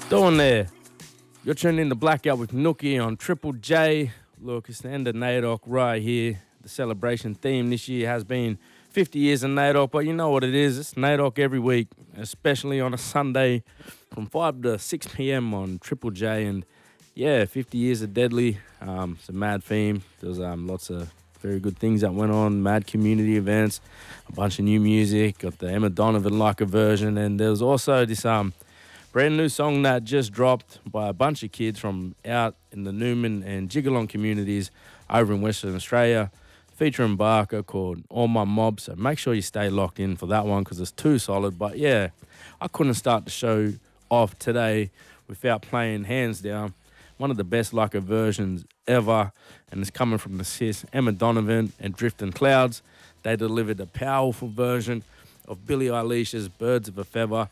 Doing there. You're tuning in to Blackout with Nookie on Triple J. Look, it's the end of NAIDOC right here. The celebration theme this year has been 50 years of NAIDOC, but you know what it is. It's NAIDOC every week, especially on a Sunday from 5 to 6 p.m. on Triple J. And yeah, 50 years of Deadly. It's a mad theme. There's lots of very good things that went on, mad community events, a bunch of new music, got the Emma Donovan like a version, and there was also this brand new song that just dropped by a bunch of kids from out in the Newman and Jigalong communities over in Western Australia, featuring Barker, called All My Mob. So make sure you stay locked in for that one because it's too solid. But yeah, I couldn't start the show off today without playing hands down one of the best like a versions ever, and it's coming from the sis Emma Donovan and Drifting Clouds. They delivered a powerful version of Billie Eilish's Birds of a Feather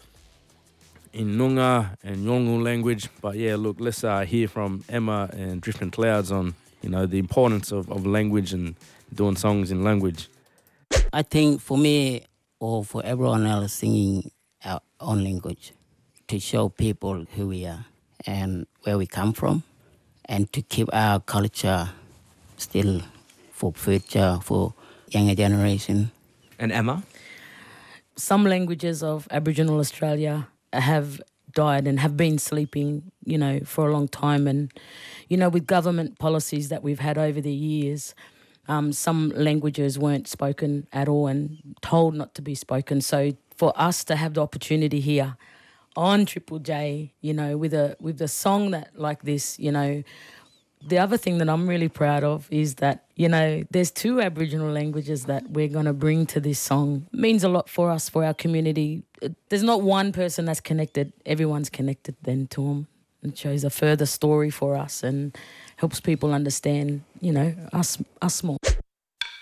in Noongar and Yolngu language. But yeah, look, let's hear from Emma and Drifting Clouds on, you know, the importance of language and doing songs in language. I think for me or for everyone else singing our own language to show people who we are and where we come from and to keep our culture still for future, for younger generation. And Emma? Some languages of Aboriginal Australia have died and have been sleeping, you know, for a long time. And, you know, with government policies that we've had over the years, some languages weren't spoken at all and told not to be spoken. So for us to have the opportunity here on Triple J, you know, with a song that like this, you know, the other thing that I'm really proud of is that, you know, there's 2 Aboriginal languages that we're going to bring to this song. It means a lot for us, for our community. There's not one person that's connected. Everyone's connected then to them. It shows a further story for us and helps people understand, you know, us more.